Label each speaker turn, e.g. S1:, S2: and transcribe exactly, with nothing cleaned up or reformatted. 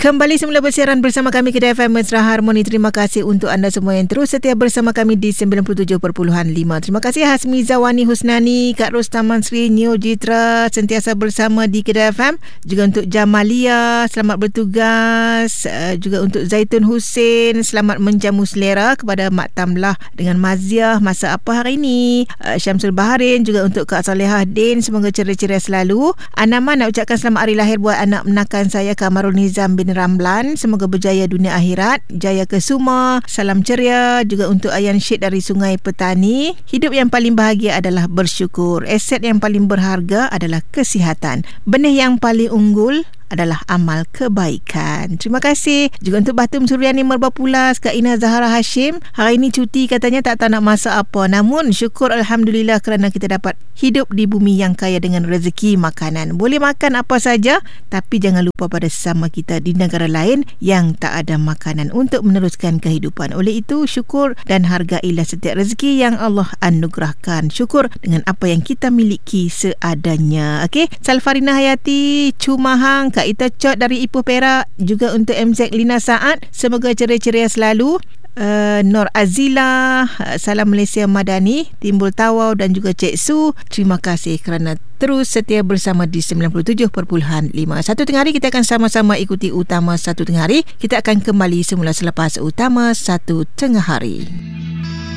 S1: Kembali semula bersiaran bersama kami Kedah F M Mesra Harmoni. Terima kasih untuk anda semua yang terus setia bersama kami di sembilan puluh tujuh perpuluhan lima. Terima kasih Hasmi Zawani Husnani, Kak Ros Taman Sri, Neo Jitra sentiasa bersama di Kedah F M. Juga untuk Jamalia, selamat bertugas. Uh, juga untuk Zaitun Hussein, selamat menjamu selera. Kepada Mak Tamlah dengan Maziah, masa apa hari ini? Uh, Syamsul Baharin, juga untuk Kak Salihah Din, semoga ceria-ceria selalu. Anaman nak ucapkan selamat hari lahir buat anak menakan saya Kamarul Nizam bin Ramlan, semoga berjaya dunia akhirat, jaya ke semua, salam ceria. Juga untuk Ayan Syed dari Sungai Petani, hidup yang paling bahagia adalah bersyukur, aset yang paling berharga adalah kesihatan, benih yang paling unggul adalah amal kebaikan. Terima kasih. Juga untuk Batum Suryani Merbah Pulas, Kak Ina Zahara Hashim, hari ini cuti katanya, tak tahu nak masak apa. Namun syukur Alhamdulillah kerana kita dapat hidup di bumi yang kaya dengan rezeki makanan. Boleh makan apa saja, tapi jangan lupa pada sesama kita di negara lain yang tak ada makanan untuk meneruskan kehidupan. Oleh itu syukur dan hargailah setiap rezeki yang Allah anugerahkan. Syukur dengan apa yang kita miliki seadanya. Okey, Salfarina Hayati, Cumahang, Kak Ita Cot dari Ipoh Perak, juga untuk M Z Lina Saad, semoga ceria-ceria selalu. Uh, Nur Azila, uh, Salam Malaysia Madani, Timbul Tawau dan juga Cik Su, terima kasih kerana terus setia bersama di sembilan puluh tujuh perpuluhan lima. Satu tengah hari kita akan sama-sama ikuti utama satu tengah hari. Kita akan kembali semula selepas utama satu tengah hari.